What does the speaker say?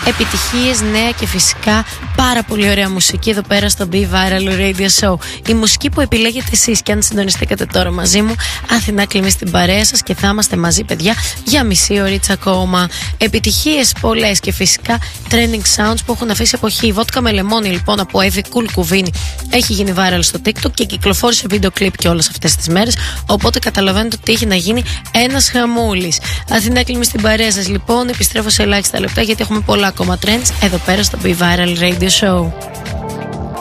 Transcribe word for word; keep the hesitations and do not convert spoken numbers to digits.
επιτυχίες, νέα και φυσικά πάρα πολύ ωραία μουσική εδώ πέρα στο Be Viral Radio Show. Η μουσική που επιλέγετε εσείς, και αν συντονιστήκατε τώρα μαζί μου, Αθηνά Κλιμή στην παρέα σας, και θα είμαστε μαζί, παιδιά, για μισή ωρίτσα ακόμα. Επιτυχίες πολλές και φυσικά trending sounds που έχουν αφήσει εποχή. Η βότκα με λεμόνι, λοιπόν, από Evie Cool Κουβίνι έχει γίνει viral στο TikTok και κυκλοφόρησε βίντεο κλιπ και όλες αυτές τις μέρες. Οπότε καταλαβαίνετε ότι έχει να γίνει ένας χαμούλης. Αθηνά Κλιμή στην παρέα σας, λοιπόν. Επιστρέφω σε ελάχιστα λεπτά γιατί έχουμε πολλά ακόμα trends εδώ πέρα στο Be Viral Radio Show.